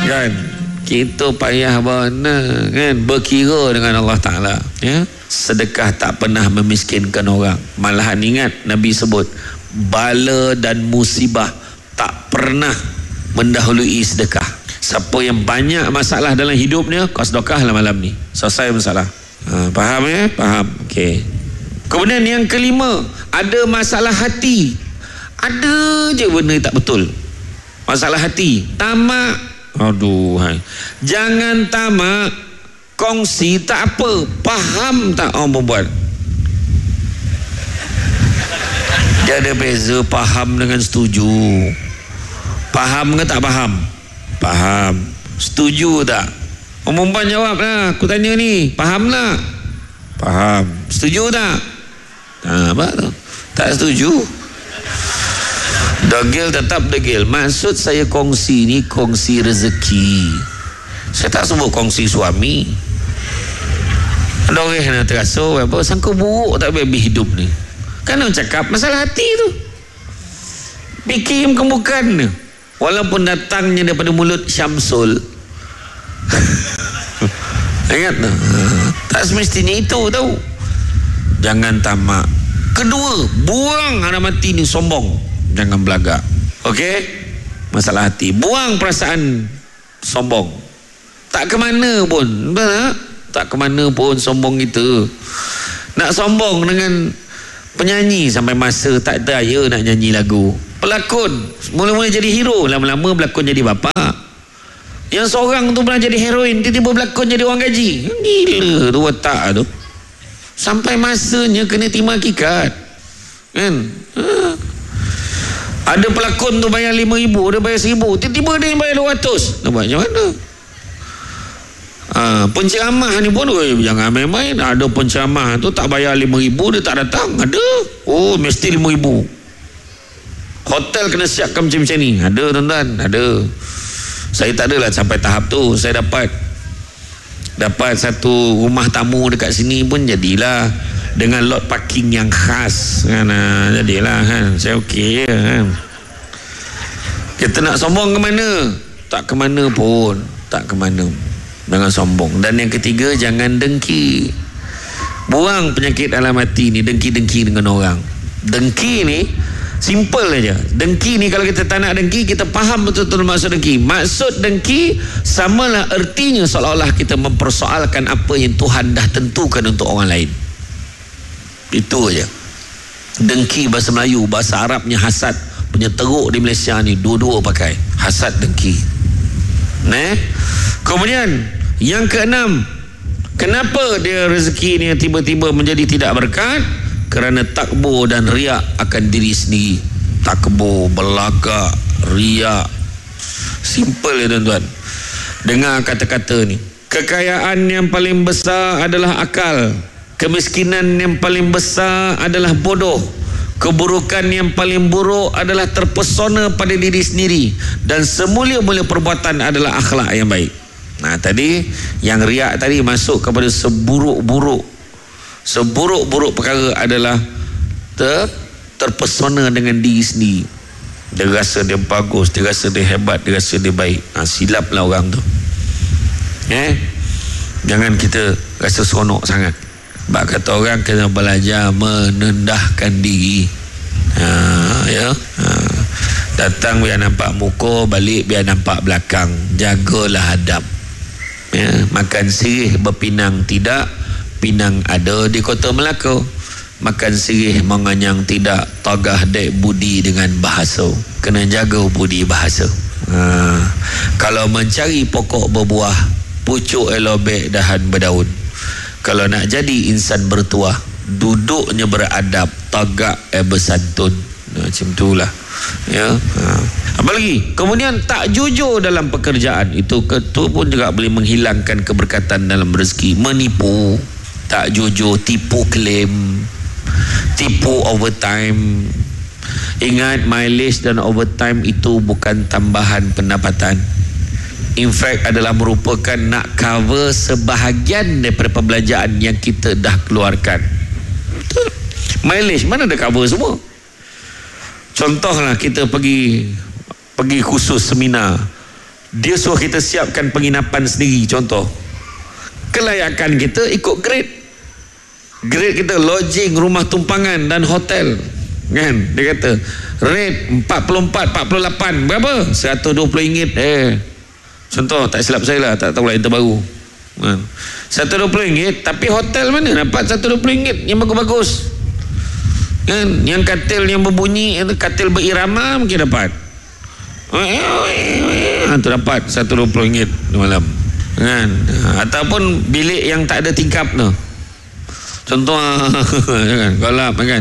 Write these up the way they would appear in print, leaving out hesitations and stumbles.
Kan? Kita payah benar kan, berkira dengan Allah Ta'ala, ya. Sedekah tak pernah memiskinkan orang. Malahan ingat Nabi sebut bala dan musibah tak pernah mendahului sedekah. Siapa yang banyak masalah dalam hidupnya, kau sedekahlah malam ni, selesai masalah. Faham ya? Faham. Okey. Kemudian yang kelima, ada masalah hati. Ada je benda tak betul. Masalah hati, tamak. Aduh, hai. Jangan tamak, kongsi tak apa, faham tak orang berbuat. Dia ada beza faham dengan setuju. Faham ke tak faham? Faham. Setuju tak? Orang perempuan jawab lah, aku tanya ni, faham tak? Faham. Setuju tak? Apa tu? Tak setuju. Degil tetap degil. Maksud saya kongsi ni kongsi rezeki. Saya tak sebut kongsi suami. Ada orang yang terasa apa, sangka buruk tak habis hidup ni. Kan orang cakap masalah hati tu, fikir bukan. Walaupun datangnya daripada mulut Syamsul. Ingat tu, tak semestinya itu tahu. Jangan tamak. Kedua, buang anak mati ni sombong. Jangan belagak. Okey? Masalah hati, buang perasaan sombong. Tak ke mana pun. Tak ke mana pun sombong kita. Nak sombong dengan penyanyi sampai masa tak daya nak nyanyi lagu. Pelakon mula-mula jadi hero, lama-lama berlakon jadi bapa. Yang seorang tu pernah jadi heroin, tiba-tiba berlakon jadi orang gaji. Gila tu watak tu. Sampai masanya kena terima hakikat. Kan? Ada pelakon tu bayar 5,000, dia bayar 1,000, tiba-tiba dia bayar 200. Nak buat macam mana? Penceramah ni pun jangan main-main. Ada penceramah tu tak bayar 5,000, dia tak datang. Ada. Oh, mesti 5,000. Hotel kena siapkan macam ni. Ada tuan-tuan, ada. Saya tak adalah sampai tahap tu. Saya dapat satu rumah tamu dekat sini pun jadilah, dengan lot parking yang khas kan, jadilah kan. Saya okey kan. Kita nak sombong ke mana? Tak ke mana pun, tak ke mana. Jangan sombong. Dan yang ketiga, jangan dengki. Buang penyakit dalam hati ni, dengki-dengki dengan orang. Dengki ni simple aja. Dengki ni kalau kita tak nak dengki, kita faham betul-betul maksud dengki. Maksud dengki samalah ertinya seolah-olah kita mempersoalkan apa yang Tuhan dah tentukan untuk orang lain. Itu aja. Dengki bahasa Melayu, bahasa Arabnya hasad. Punya teruk di Malaysia ni dua-dua pakai. Hasad, dengki. Kemudian yang keenam, kenapa dia rezeki ni tiba-tiba menjadi tidak berkat? Kerana takbur dan riak akan diri sendiri. Takbur, belagak, riak. Simple ya tuan-tuan. Dengar kata-kata ni. Kekayaan yang paling besar adalah akal. Kemiskinan yang paling besar adalah bodoh. Keburukan yang paling buruk adalah terpesona pada diri sendiri. Dan semulia-mulia perbuatan adalah akhlak yang baik. Nah tadi yang riak tadi masuk kepada seburuk-buruk perkara adalah terpesona dengan diri sendiri. Dia rasa dia bagus, dia rasa dia hebat, dia rasa dia baik. Silaplah orang tu. Jangan kita rasa seronok sangat. Sebab kata orang kena belajar menendahkan diri. Datang biar nampak muka, balik biar nampak belakang. Jagalah hadap. Makan sirih berpinang tidak, pinang ada di kota Melaka. Makan sirih menganyang tidak, tagah dek budi dengan bahasa. Kena jaga budi bahasa. Kalau mencari pokok berbuah, pucuk elobek dahan berdaun. Kalau nak jadi insan bertuah, duduknya beradab, tagak bersantun. Macam itulah. Apa lagi? Kemudian tak jujur dalam pekerjaan. Itu pun juga boleh menghilangkan keberkatan dalam rezeki. Menipu, tak jujur, tipu klaim, tipu overtime. Ingat, mileage dan overtime itu bukan tambahan pendapatan. In fact adalah merupakan nak cover sebahagian daripada perbelanjaan yang kita dah keluarkan. Betul. Mileage mana ada cover semua. Contohlah kita pergi khusus seminar dia suruh kita siapkan penginapan sendiri. Contoh, kelayakan kita ikut grade kita, lodging, rumah tumpangan dan hotel, kan? Dia kata rate 44, 48 berapa? RM120. Contoh, tak silap saya lah, tak tahu lah yang terbaru, kan? RM120, tapi hotel mana dapat RM120 yang bagus-bagus, kan? Yang katil yang berbunyi, katil berirama mungkin dapat, tu dapat RM120 malam, kan? Ataupun bilik yang tak ada tingkap tu, contoh kan, golap, kan?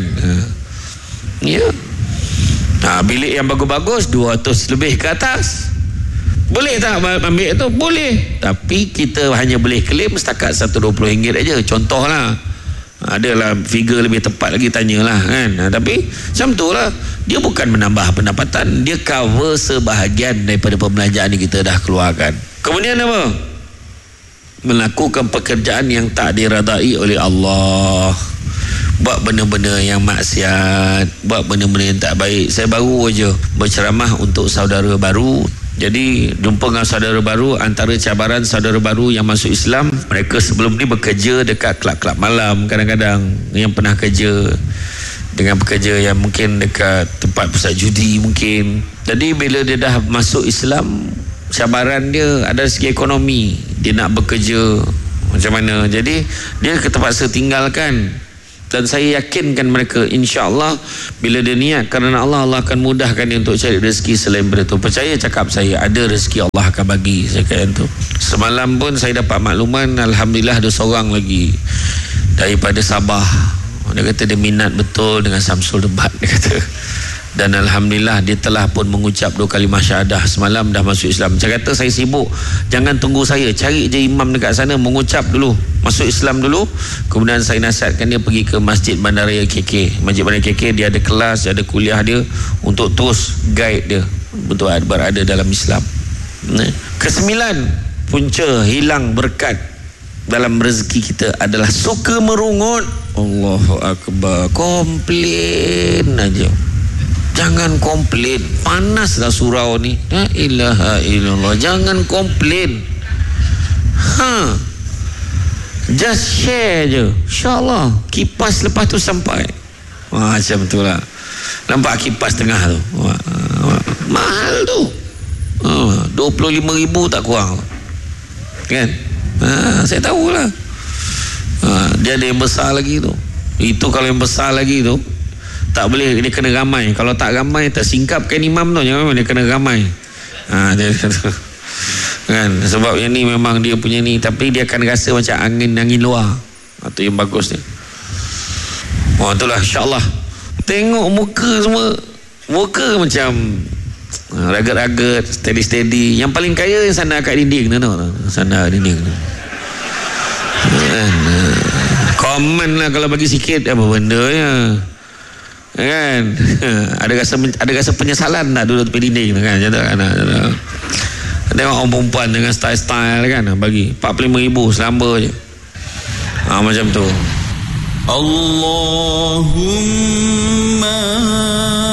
Ya. Bilik yang bagus-bagus 200 lebih ke atas. Boleh tak ambil tu? Boleh. Tapi kita hanya boleh claim setakat RM120 aja. Contoh lah. Adalah figure lebih tepat lagi, tanyalah, kan? Tapi macam tu lah. Dia bukan menambah pendapatan, dia cover sebahagian daripada pembelanjaan yang kita dah keluarkan. Kemudian apa? Melakukan pekerjaan yang tak diredai oleh Allah. Buat benda-benda yang maksiat, buat benda-benda yang tak baik. Saya baru aja berceramah untuk saudara baru. Jadi jumpa dengan saudara baru, antara cabaran saudara baru yang masuk Islam, mereka sebelum ni bekerja dekat kelab-kelab malam, kadang-kadang yang pernah kerja dengan pekerja yang mungkin dekat tempat pusat judi mungkin. Jadi bila dia dah masuk Islam, cabaran dia ada segi ekonomi, dia nak bekerja macam mana, jadi dia terpaksa tinggalkan. Dan saya yakinkan mereka, insya-Allah bila dia niat kerana Allah, Allah akan mudahkan dia untuk cari rezeki selain daripada itu. Percaya cakap saya, ada rezeki Allah akan bagi, saya kata itu. Semalam pun saya dapat makluman, alhamdulillah ada seorang lagi daripada Sabah. Dia kata dia minat betul dengan Samsul Debat, dia kata. Dan alhamdulillah dia telah pun mengucap 2 kalimah syahadah semalam, dah masuk Islam. Saya kata saya sibuk, jangan tunggu saya, cari je imam dekat sana, mengucap dulu, masuk Islam dulu. Kemudian saya nasihatkan dia pergi ke Masjid Bandaraya KK. Masjid Bandaraya KK dia ada kelas, dia ada kuliah dia untuk terus guide dia untuk berada dalam Islam. Kesembilan, punca hilang berkat dalam rezeki kita adalah suka merungut. Allahu Akbar. Komplain aja. Jangan komplain. Panaslah surau ni. La ilaha illallah. Jangan komplain. Just share je. InsyaAllah kipas lepas tu sampai. Macam tu lah. Nampak kipas tengah tu. Mahal tu. 25,000 tak kurang. Kan? Saya tahulah. Dia ada yang besar lagi tu. Itu kalau yang besar lagi tu, tak boleh, dia kena ramai. Kalau tak ramai, tak singkapkan imam tu, jangan, dia kena ramai. Dia kan, sebab yang ni memang dia punya ni, tapi dia akan rasa macam angin luar. Itu yang bagus ni. Itulah, insyaAllah. Tengok muka semua, muka macam ragat-ragat, steady. Yang paling kaya yang sandar kat dinding tu, sandar dinding tu. Komen lah kalau bagi sikit, apa benda ya, kan? ada rasa penyesalan tak duduk tepi dinding tu, kan? Tengok orang perempuan dengan style kan, bagi 45,000 selamba je. Macam tu. Allahumma